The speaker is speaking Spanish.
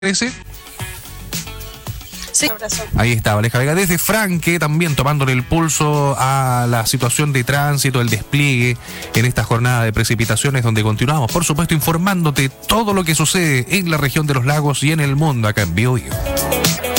ese. Sí, abrazo. Ahí está, Aleja Vega. Desde Franque, también tomándole el pulso a la situación de tránsito, el despliegue en esta jornada de precipitaciones, donde continuamos, por supuesto, informándote todo lo que sucede en la región de los lagos y en el mundo acá en Biobío.